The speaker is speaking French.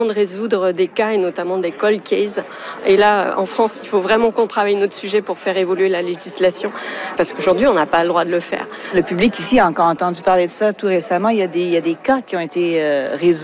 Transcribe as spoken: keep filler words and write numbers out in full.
de résoudre des cas et notamment des cold cases. Et là, en France, il faut vraiment qu'on travaille notre sujet pour faire évoluer la législation parce qu'aujourd'hui, on n'a pas le droit de le faire. Le public ici a encore entendu parler de ça tout récemment. Il y a des, il y a des cas qui ont été euh, résolus.